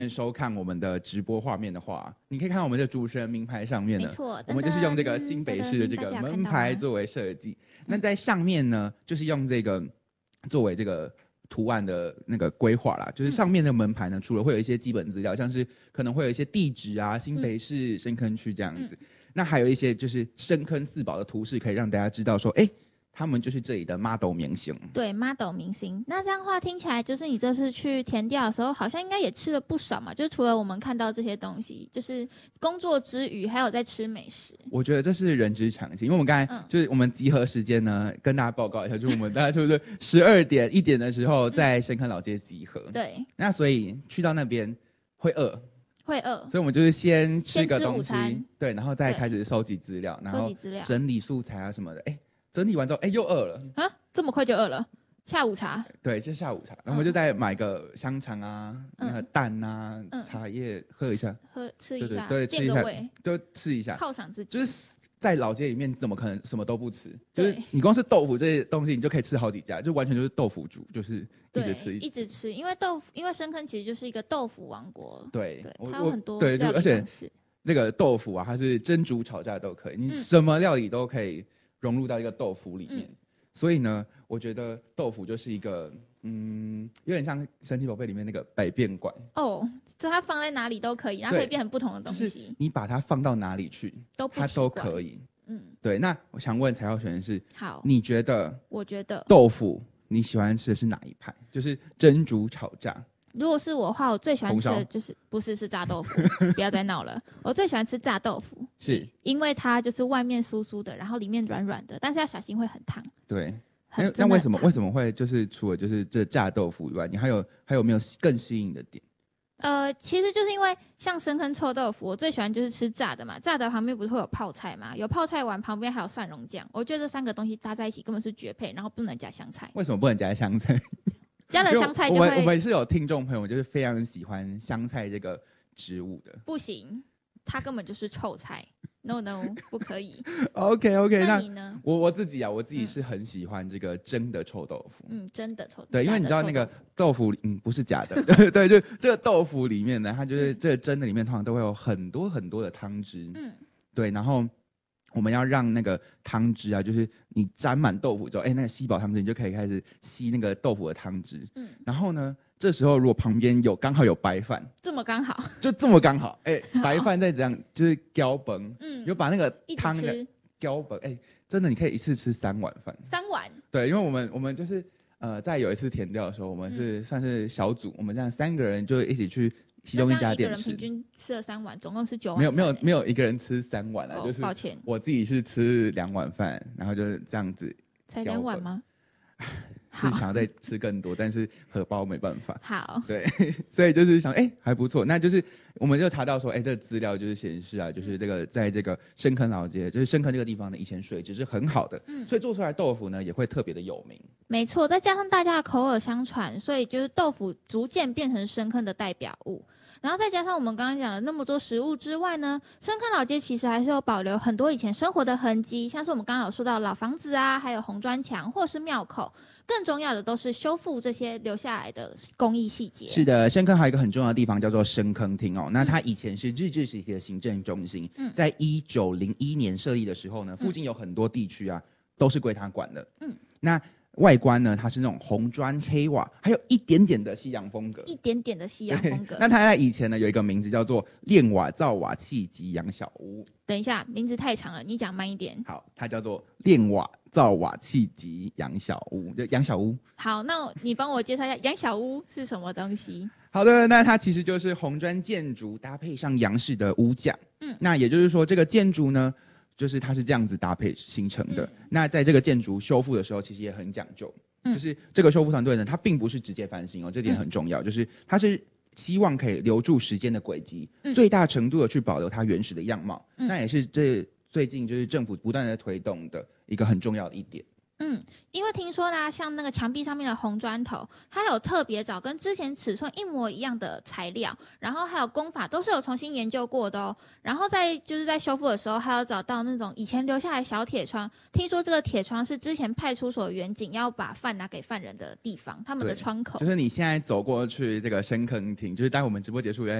收看我们的直播画面的话，你可以看到我们的主持人名牌上面呢， 没错， 我们就是用这个新北市的这个门牌作为设计。那在上面呢，就是用这个作为这个图案的那个规划啦，就是上面的门牌呢，除了会有一些基本资料，像是可能会有一些地址啊，新北市深坑区这样子，那还有一些就是深坑四宝的图示，可以让大家知道说，他们就是这里的 model 明星。 对 ，model 明星。那这样的话听起来，就是你这次去田调的时候，好像应该也吃了不少嘛。就是除了我们看到这些东西，就是工作之余还有在吃美食。 我觉得这是人之常情，因为我们刚才就是我们集合时间呢，跟大家报告一下，就是我们大概就是12点1点的时候在深坑老街集合。 对。 那所以去到那边会饿。所以我们就是先吃个东西，对，然后再开始收集资料，然后整理素材啊什么的。整理完之后，又饿了啊！这么快就饿了？下午茶？ 对，就是下午茶。然后我们就再买个香肠啊、那个蛋啊、茶叶喝一下， 吃一下， 对， 垫个胃， 就吃一下， 犒赏自己。 就是在老街里面，怎么可能什么都不吃？就是你光是豆腐这些东西，你就可以吃好几家，就完全就是豆腐族，就是一直吃。 因为深坑其实就是一个豆腐王国。对，它有很多对， 料理而且方式这个豆腐啊，它是蒸煮炒炸都可以，你什么料理都可以融入到一个豆腐里面。所以呢，我觉得豆腐就是一个，有点像神奇宝贝里面那个百变馆哦，就它放在哪里都可以，然后可以变成不同的东西。 就是你把它放到哪里去，它都可以。对。那我想问蔡耀璇是， 好， 你觉得？ 我觉得豆腐你喜欢吃的是哪一派？就是蒸煮炒炸。 如果是我的话，我最喜欢吃的就是是炸豆腐，不要再闹了。我最喜欢吃炸豆腐， 是因为它就是外面酥酥的，然后里面软软的，但是要小心会很烫。 对，那为什么会就是除了就是这炸豆腐以外，你还有没有更吸引的点？ 其实就是因为像深坑臭豆腐，我最喜欢就是吃炸的嘛，炸的旁边不是会有泡菜吗？有泡菜丸，旁边还有蒜蓉酱，我觉得这3个东西搭在一起根本是绝配，然后不能加香菜。 为什么不能加香菜？ 加了香菜就会我们是有听众朋友就是非常喜欢香菜这个植物的。 不行，它根本就是臭菜。No， 不可以。 OK， 那你呢？ 我自己是很喜欢这个蒸的臭豆腐。 蒸的臭豆腐。 对，因为你知道那个豆腐，不是假的。对，就这个豆腐里面呢，它就是这个蒸的里面通常都会有很多很多的汤汁。对，然后我们要让那个汤汁啊，就是你沾满豆腐之后，那个吸饱汤汁，你就可以开始吸那个豆腐的汤汁。然后呢，这时候如果旁边刚好有白饭， 这么刚好， 就这么刚好，白饭再这样就是浇崩，有把那个汤的浇崩，真的你可以一次吃3碗饭。 3碗？对， 因为我们就是在有一次田调的时候，我们是算是小组，我们这样3个人就一起去其中一家店吃， 平均吃了3碗，总共是9碗。 没有一个人吃3碗啊，就是抱歉， 我自己是吃2碗饭，然后就是这样子。 才2碗吗？ 是想要再吃更多，但是荷包没办法。 好， 对，所以就是想，还不错。那就是我们就查到说，这个资料就是显示啊，就是这个在这个深坑老街，就是深坑这个地方呢，以前水质是很好的，所以做出来豆腐呢也会特别的有名。 没错，再加上大家的口耳相传，所以就是豆腐逐渐变成深坑的代表物。然后再加上我们刚刚讲的那么多食物之外呢，深坑老街其实还是有保留很多以前生活的痕迹，像是我们刚刚有说到老房子啊，还有红砖墙或是庙口。更重要的都是修复这些留下来的工艺细节。 是的，深坑还有一个很重要的地方叫做深坑厅哦。那它以前是日治时期的行政中心，在1901年设立的时候呢，附近有很多地区啊都是归它管的。那外观呢，它是那种红砖黑瓦，还有一点点的西洋风格。 一点点的西洋风格。 那它在以前呢有一个名字叫做炼瓦造瓦器及洋小屋。 等一下，名字太长了，你讲慢一点。 好，它叫做炼瓦造瓦器及洋小屋，就洋小屋。 好，那你帮我介绍一下洋小屋是什么东西？ 好的，那它其实就是红砖建筑搭配上洋式的屋架。那也就是说这个建筑呢，就是它是这样子搭配形成的。那在这个建筑修复的时候，其实也很讲究。就是这个修复团队呢，它并不是直接翻新哦，这点很重要。就是它是希望可以留住时间的轨迹，最大程度的去保留它原始的样貌。那也是最近就是政府不断的推动的一个很重要的一点。 因为听说啦，像那个墙壁上面的红砖头，它有特别找跟之前尺寸一模一样的材料，然后还有工法都是有重新研究过的哦。然后在修复的时候，还有找到那种以前留下来小铁窗，听说这个铁窗是之前派出所员警要把饭拿给犯人的地方，他们的窗口。 就是你现在走过去这个深坑亭，就是待会我们直播结束